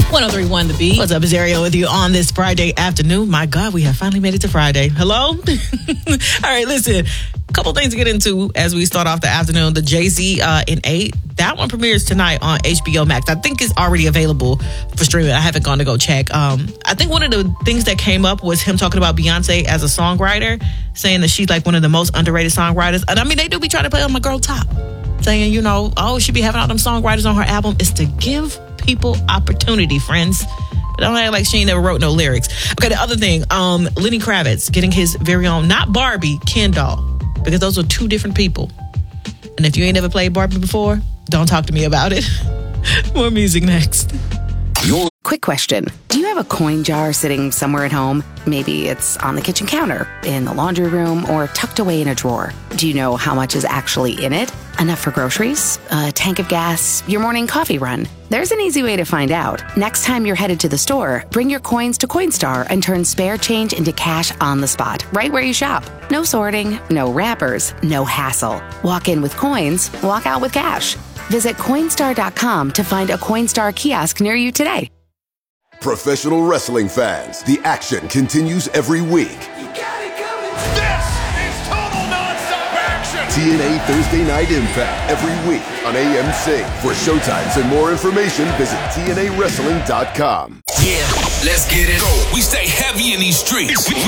1031 The Beat. What's up, it's Ariel with you on this Friday afternoon. My God, we have finally made it to Friday. Hello? All right, listen. A couple things to get into as we start off the afternoon. The Jay-Z in 8, that one premieres tonight on HBO Max. I think it's already available for streaming. I haven't gone to go check. I think one of the things that came up was him talking about Beyonce as a songwriter, saying that she's like one of the most underrated songwriters. And I mean, they do be trying to play on my girl Top, saying, you know, oh, she be having all them songwriters on her album. It's to give people opportunity, friends. Don't act like she ain't never wrote no lyrics. Okay, the other thing, Lenny Kravitz getting his very own, not Barbie, Ken doll, because those are two different people. And if you ain't ever played Barbie before, don't talk to me about it. More music next. Quick question. Do you have a coin jar sitting somewhere at home? Maybe it's on the kitchen counter, in the laundry room, or tucked away in a drawer. Do you know how much is actually in it? Enough for groceries, a tank of gas, your morning coffee run? There's an easy way to find out. Next time you're headed to the store, bring your coins to Coinstar and turn spare change into cash on the spot, right where you shop. No sorting, no wrappers, no hassle. Walk in with coins, walk out with cash. Visit Coinstar.com to find a Coinstar kiosk near you today. Professional wrestling fans, the action continues every week. This is total nonstop action! TNA Thursday Night Impact every week on AMC. For showtimes and more information, visit TNAWrestling.com. Yeah, let's get it. Go. We stay heavy in these streets. We